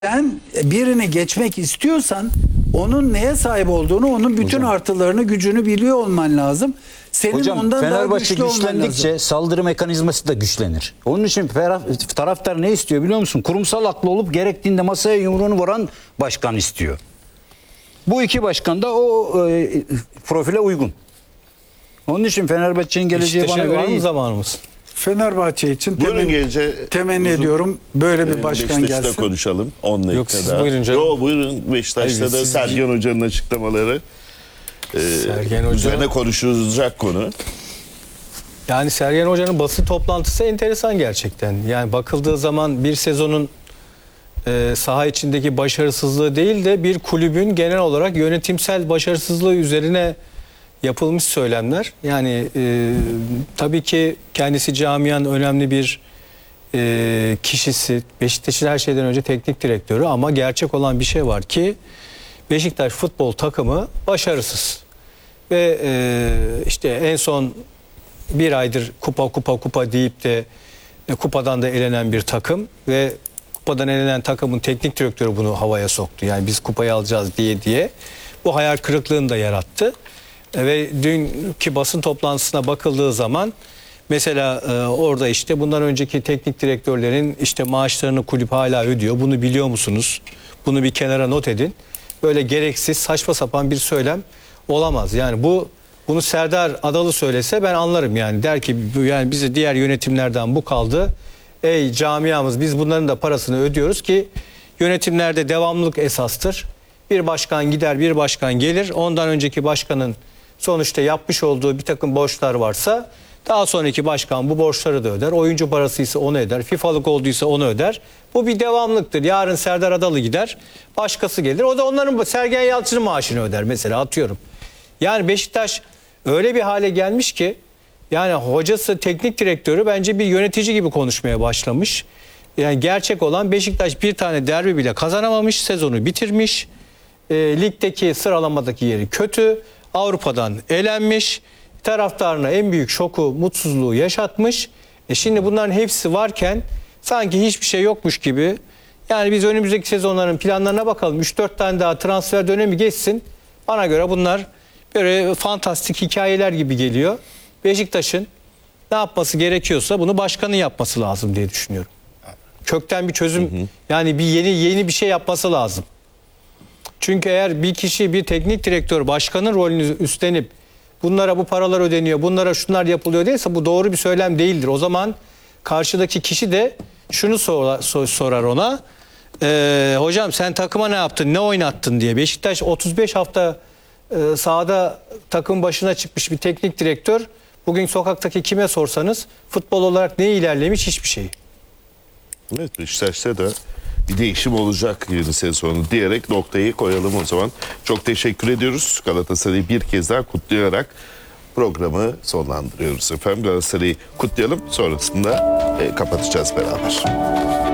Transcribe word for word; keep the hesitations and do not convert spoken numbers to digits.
Sen birini geçmek istiyorsan onun neye sahip olduğunu, onun bütün Hocam. artılarını, gücünü biliyor olman lazım. Senin Hocam ondan daha Fenerbahçe güçlü olman güçlendikçe lazım. saldırı mekanizması da güçlenir. Onun için taraftar ne istiyor biliyor musun? Kurumsal aklı olup gerektiğinde masaya yumruğunu vuran başkan istiyor. Bu iki başkan da o e, profile uygun. Onun için Fenerbahçe'nin geleceği bana göre iyi. zamanımız. Fenerbahçe için Buyurun temenni, gece temenni uzun- ediyorum böyle bir başkan Beşiktaş'ta gelsin. konuşalım. on Yok, dakika siz daha. buyurun canım. Yo, buyurun Beşiktaş'ta Hayır, da siz- Sergen Hoca'nın açıklamaları. Ee, Sergen Hoca- Üzerine konuşulacak konu. Yani Sergen Hoca'nın basın toplantısı enteresan gerçekten. Yani bakıldığı zaman bir sezonun e, saha içindeki başarısızlığı değil de bir kulübün genel olarak yönetimsel başarısızlığı üzerine yapılmış söylemler. Yani e, tabii ki kendisi camianın önemli bir e, kişisi. Beşiktaş'ın her şeyden önce teknik direktörü, ama gerçek olan bir şey var ki Beşiktaş futbol takımı başarısız. Ve e, işte en son bir aydır kupa kupa kupa deyip de e, kupadan da elenen bir takım ve kupadan elenen takımın teknik direktörü bunu havaya soktu. Yani biz kupayı alacağız diye diye. Bu hayal kırıklığını da yarattı. E, ve dünkü basın toplantısına bakıldığı zaman mesela e, orada işte bundan önceki teknik direktörlerin işte maaşlarını kulüp hala ödüyor. Bunu biliyor musunuz? Bunu bir kenara not edin. Böyle gereksiz, saçma sapan bir söylem olamaz. Yani bu bunu Serdar Adalı söylese ben anlarım yani. Der ki yani bize diğer yönetimlerden bu kaldı. Ey camiamız, biz bunların da parasını ödüyoruz ki yönetimlerde devamlılık esastır. Bir başkan gider, bir başkan gelir. Ondan önceki başkanın sonuçta yapmış olduğu bir takım borçlar varsa daha sonraki başkan bu borçları da öder. Oyuncu parasıysa onu öder. FIFA'lık olduysa onu öder. Bu bir devamlıktır. Yarın Serdar Adalı gider, başkası gelir. O da onların, Sergen Yalçın'ın maaşını öder mesela, atıyorum. Yani Beşiktaş öyle bir hale gelmiş ki yani hocası, teknik direktörü bence bir yönetici gibi konuşmaya başlamış. Yani gerçek olan, Beşiktaş bir tane derbi bile kazanamamış, sezonu bitirmiş. E, ligdeki sıralamadaki yeri kötü. Avrupa'dan elenmiş. Taraftarına en büyük şoku, mutsuzluğu yaşatmış. E şimdi bunların hepsi varken sanki hiçbir şey yokmuş gibi. Yani biz önümüzdeki sezonların planlarına bakalım. üç dört tane daha transfer dönemi geçsin. Bana göre bunlar böyle fantastik hikayeler gibi geliyor. Beşiktaş'ın ne yapması gerekiyorsa bunu başkanın yapması lazım diye düşünüyorum. Kökten bir çözüm, hı hı. yani bir yeni yeni bir şey yapması lazım. Çünkü eğer bir kişi, bir teknik direktör başkanın rolünü üstlenip bunlara bu paralar ödeniyor, bunlara şunlar yapılıyor değilse bu doğru bir söylem değildir. O zaman karşıdaki kişi de şunu sorar, sorar ona. E, hocam sen takıma ne yaptın, ne oynattın diye. Beşiktaş otuz beş hafta e, sahada takım başına çıkmış bir teknik direktör. Bugün sokaktaki kime sorsanız futbol olarak ne ilerlemiş? Hiçbir şey. Evet, Beşiktaş'ta da bir değişim olacak yeni sezonu diyerek noktayı koyalım o zaman. Çok teşekkür ediyoruz. Galatasaray'ı bir kez daha kutlayarak programı sonlandırıyoruz efendim. Galatasaray'ı kutlayalım, sonrasında e, kapatacağız beraber.